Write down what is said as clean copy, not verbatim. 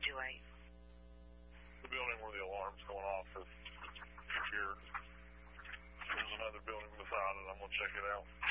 situate? The building where the alarm's going off is here. There's another building beside it. I'm going to check it out.